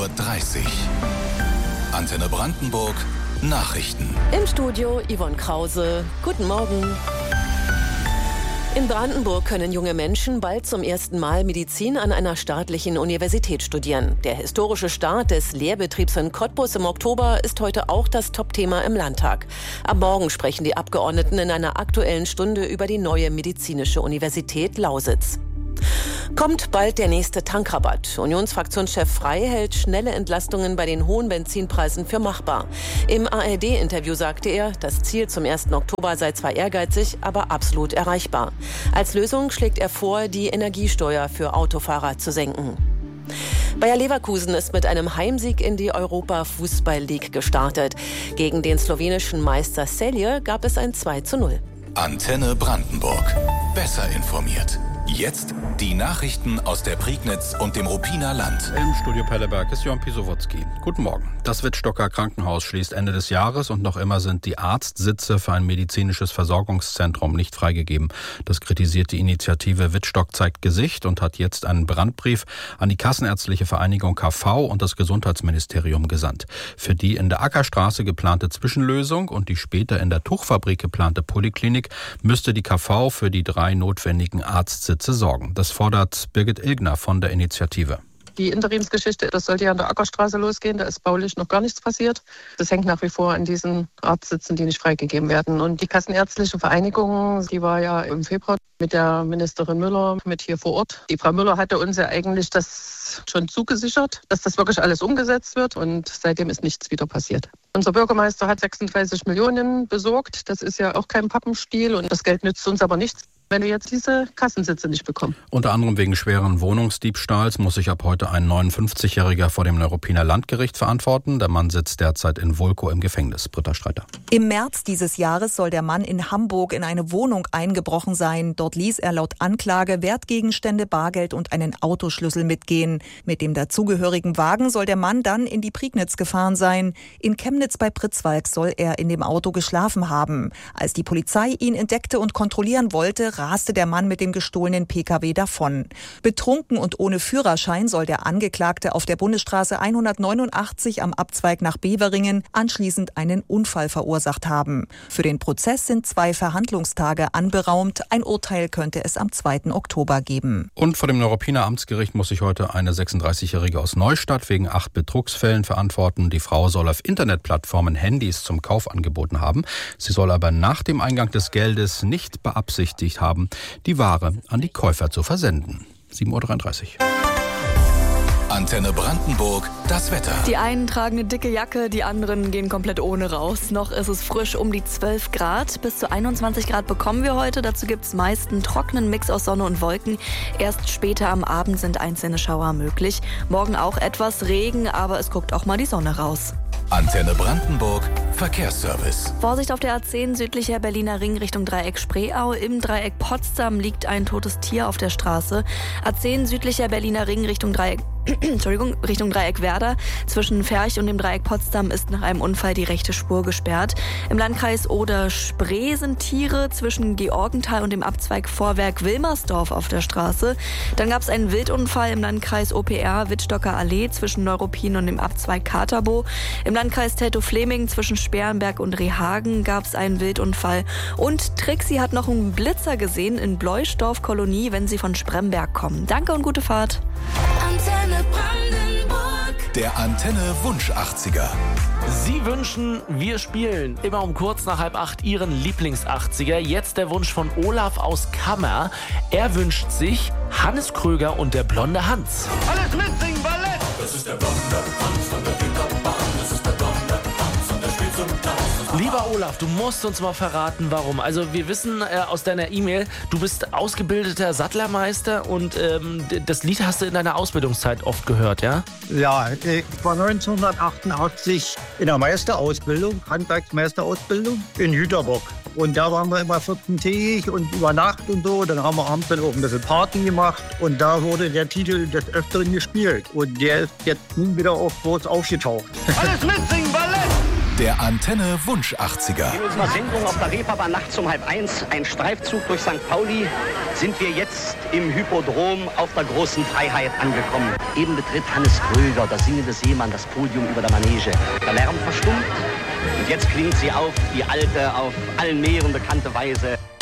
7:30 Uhr. Antenne Brandenburg Nachrichten. Im Studio Yvonne Krause. Guten Morgen. In Brandenburg können junge Menschen bald zum ersten Mal Medizin an einer staatlichen Universität studieren. Der historische Start des Lehrbetriebs in Cottbus im Oktober ist heute auch das Topthema im Landtag. Am Morgen sprechen die Abgeordneten in einer Aktuellen Stunde über die neue medizinische Universität Lausitz. Kommt bald der nächste Tankrabatt. Unionsfraktionschef Frey hält schnelle Entlastungen bei den hohen Benzinpreisen für machbar. Im ARD-Interview sagte er, das Ziel zum 1. Oktober sei zwar ehrgeizig, aber absolut erreichbar. Als Lösung schlägt er vor, die Energiesteuer für Autofahrer zu senken. Bayer Leverkusen ist mit einem Heimsieg in die Europa Fußball League gestartet. Gegen den slowenischen Meister Celje gab es ein 2:0. Antenne Brandenburg. Besser informiert. Jetzt die Nachrichten aus der Prignitz und dem Ruppiner Land. Im Studio Pelleberg ist Jörn Pisowotzki. Guten Morgen. Das Wittstocker Krankenhaus schließt Ende des Jahres und noch immer sind die Arztsitze für ein medizinisches Versorgungszentrum nicht freigegeben. Das kritisiert die Initiative Wittstock zeigt Gesicht und hat jetzt einen Brandbrief an die Kassenärztliche Vereinigung KV und das Gesundheitsministerium gesandt. Für die in der Ackerstraße geplante Zwischenlösung und die später in der Tuchfabrik geplante Poliklinik müsste die KV für die 3 notwendigen Arztsitze sorgen. Das fordert Birgit Ilgner von der Initiative. Die Interimsgeschichte, das sollte ja an der Ackerstraße losgehen, da ist baulich noch gar nichts passiert. Das hängt nach wie vor an diesen Arztsitzen, die nicht freigegeben werden. Und die Kassenärztliche Vereinigung, die war ja im Februar mit der Ministerin Müller mit hier vor Ort. Die Frau Müller hatte uns ja eigentlich das schon zugesichert, dass das wirklich alles umgesetzt wird und seitdem ist nichts wieder passiert. Unser Bürgermeister hat 36 Millionen besorgt, das ist ja auch kein Pappenstiel und das Geld nützt uns aber nichts, wenn wir jetzt diese Kassensitze nicht bekommen. Unter anderem wegen schweren Wohnungsdiebstahls muss sich ab heute ein 59-Jähriger vor dem Neuruppiner Landgericht verantworten. Der Mann sitzt derzeit in Vulkow im Gefängnis. Britta Streiter. Im März dieses Jahres soll der Mann in Hamburg in eine Wohnung eingebrochen sein. Dort ließ er laut Anklage Wertgegenstände, Bargeld und einen Autoschlüssel mitgehen. Mit dem dazugehörigen Wagen soll der Mann dann in die Prignitz gefahren sein. In Chemnitz bei Pritzwalk soll er in dem Auto geschlafen haben. Als die Polizei ihn entdeckte und kontrollieren wollte, raste der Mann mit dem gestohlenen Pkw davon. Betrunken und ohne Führerschein soll der Angeklagte auf der Bundesstraße 189 am Abzweig nach Beveringen anschließend einen Unfall verursacht haben. Für den Prozess sind 2 Verhandlungstage anberaumt. Ein Urteil könnte es am 2. Oktober geben. Und vor dem Neuruppiner Amtsgericht muss sich heute eine 36-Jährige aus Neustadt wegen 8 Betrugsfällen verantworten. Die Frau soll auf Internetplattformen Handys zum Kauf angeboten haben. Sie soll aber nach dem Eingang des Geldes nicht beabsichtigt haben, die Ware an die Käufer zu versenden. 7:33 Uhr. Antenne Brandenburg, das Wetter. Die einen tragen eine dicke Jacke, die anderen gehen komplett ohne raus. Noch ist es frisch um die 12 Grad. Bis zu 21 Grad bekommen wir heute. Dazu gibt es meist einen trockenen Mix aus Sonne und Wolken. Erst später am Abend sind einzelne Schauer möglich. Morgen auch etwas Regen, aber es guckt auch mal die Sonne raus. Antenne Brandenburg, Verkehrsservice. Vorsicht auf der A10 südlicher Berliner Ring Richtung Dreieck Spreeau. Im Dreieck Potsdam liegt ein totes Tier auf der Straße. A10 südlicher Berliner Ring Richtung Dreieck Werder. Zwischen Ferch und dem Dreieck Potsdam ist nach einem Unfall die rechte Spur gesperrt. Im Landkreis Oder-Spree sind Tiere zwischen Georgenthal und dem Abzweig Vorwerk Wilmersdorf auf der Straße. Dann gab es einen Wildunfall im Landkreis OPR Wittstocker Allee zwischen Neuruppin und dem Abzweig Katerbo. Im Landkreis Teltow-Fleming zwischen Sperrenberg und Rehhagen gab es einen Wildunfall. Und Trixie hat noch einen Blitzer gesehen in Bleusdorf-Kolonie, wenn sie von Spremberg kommen. Danke und gute Fahrt. Antenne Brandenburg. Der Antenne Wunsch 80er. Sie wünschen, wir spielen immer um kurz nach 7:30 Ihren Lieblings-80er. Jetzt der Wunsch von Olaf aus Kammer. Er wünscht sich Hannes Kröger und der blonde Hans. Alles mitsingen, Ballett! Das ist der blonde Hans von der Kinderbahn. Das ist der blonde Hans und der spielt zum Tanz. Lieber Olaf, du musst uns mal verraten, warum. Also wir wissen aus deiner E-Mail, du bist ausgebildeter Sattlermeister und das Lied hast du in deiner Ausbildungszeit oft gehört, ja? Ja, ich war 1988 in der Meisterausbildung, Handwerksmeisterausbildung in Jüterbock. Und da waren wir immer 14-tägig und über Nacht und so. Dann haben wir abends dann auch ein bisschen Party gemacht. Und da wurde der Titel des Öfteren gespielt. Und der ist jetzt nun wieder auf groß aufgetaucht. Alles mitsingen, Ballett! Der Antenne Wunsch 80er. In unserer Sendung auf der Reeperbahn nachts um 12:30, ein Streifzug durch St. Pauli, sind wir jetzt im Hippodrom auf der großen Freiheit angekommen. Eben betritt Hannes Kröger, der singende Seemann, das Podium über der Manege. Der Lärm verstummt und jetzt klingt sie auf, die alte, auf allen Meeren bekannte Weise.